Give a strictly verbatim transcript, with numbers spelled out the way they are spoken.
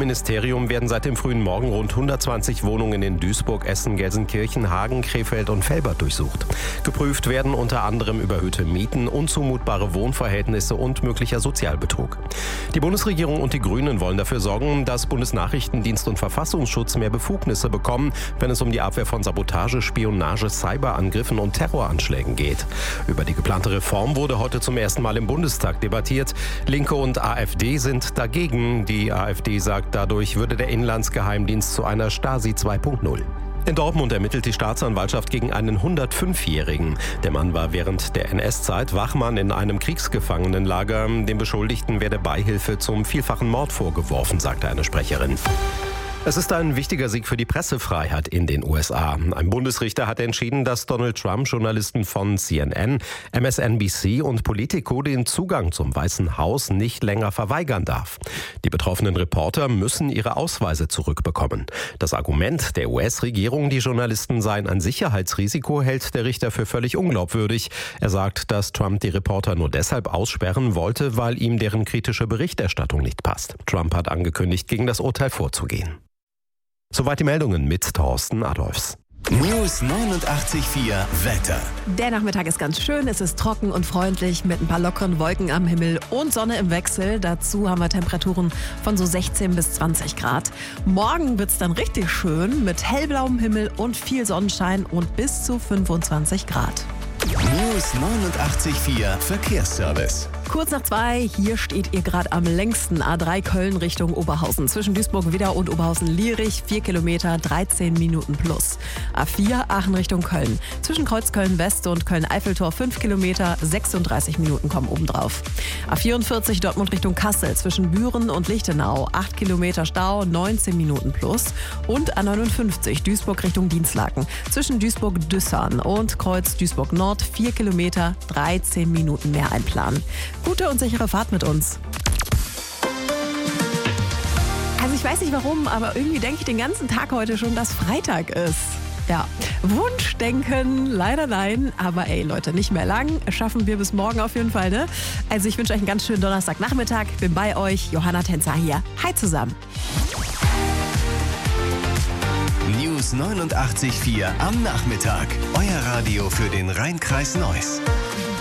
Bauministerium werden seit dem frühen Morgen rund hundertzwanzig Wohnungen in Duisburg, Essen, Gelsenkirchen, Hagen, Krefeld und Velbert durchsucht. Geprüft werden unter anderem überhöhte Mieten, unzumutbare Wohnverhältnisse und möglicher Sozialbetrug. Die Bundesregierung und die Grünen wollen dafür sorgen, dass Bundesnachrichtendienst und Verfassungsschutz mehr Befugnisse bekommen, wenn es um die Abwehr von Sabotage, Spionage, Cyberangriffen und Terroranschlägen geht. Über die geplante Reform wurde heute zum ersten Mal im Bundestag debattiert. Linke und AfD sind dagegen. Die AfD sagt, dadurch würde der Inlandsgeheimdienst zu einer Stasi zwei Punkt null. In Dortmund ermittelt die Staatsanwaltschaft gegen einen hundertfünfjährigen. Der Mann war während der N S-Zeit Wachmann in einem Kriegsgefangenenlager. Dem Beschuldigten werde Beihilfe zum vielfachen Mord vorgeworfen, sagte eine Sprecherin. Es ist ein wichtiger Sieg für die Pressefreiheit in den U S A. Ein Bundesrichter hat entschieden, dass Donald Trump Journalisten von C N N, M S N B C und Politico den Zugang zum Weißen Haus nicht länger verweigern darf. Die betroffenen Reporter müssen ihre Ausweise zurückbekommen. Das Argument der U S-Regierung, die Journalisten seien ein Sicherheitsrisiko, hält der Richter für völlig unglaubwürdig. Er sagt, dass Trump die Reporter nur deshalb aussperren wollte, weil ihm deren kritische Berichterstattung nicht passt. Trump hat angekündigt, gegen das Urteil vorzugehen. Soweit die Meldungen mit Thorsten Adolfs. News neunundachtzig Komma vier Wetter. Der Nachmittag ist ganz schön, es ist trocken und freundlich mit ein paar lockeren Wolken am Himmel und Sonne im Wechsel. Dazu haben wir Temperaturen von so sechzehn bis zwanzig Grad. Morgen wird es dann richtig schön mit hellblauem Himmel und viel Sonnenschein und bis zu fünfundzwanzig Grad. News neunundachtzig Komma vier Verkehrsservice. Kurz nach zwei, hier steht ihr gerade am längsten. A drei Köln Richtung Oberhausen. Zwischen Duisburg-Widder und Oberhausen-Lierich, vier Kilometer, dreizehn Minuten plus. A vier Aachen Richtung Köln. Zwischen Kreuzköln-West und Köln-Eiffeltor, fünf Kilometer, sechsunddreißig Minuten kommen obendrauf. A vierundvierzig Dortmund Richtung Kassel. Zwischen Büren und Lichtenau, acht Kilometer Stau, neunzehn Minuten plus. Und A neunundfünfzig Duisburg Richtung Dienstlaken. Zwischen Duisburg-Düssern und Kreuz Duisburg-Nord, vier Kilometer, dreizehn Minuten mehr einplanen. Gute und sichere Fahrt mit uns. Also ich weiß nicht warum, aber irgendwie denke ich den ganzen Tag heute schon, dass Freitag ist. Ja, Wunschdenken, leider nein. Aber ey Leute, nicht mehr lang. Schaffen wir bis morgen auf jeden Fall, ne? Also ich wünsche euch einen ganz schönen Donnerstagnachmittag. Bin bei euch, Johanna Tänzer hier. Hi zusammen. News neunundachtzig Komma vier am Nachmittag. Euer Radio für den Rhein-Kreis Neuss.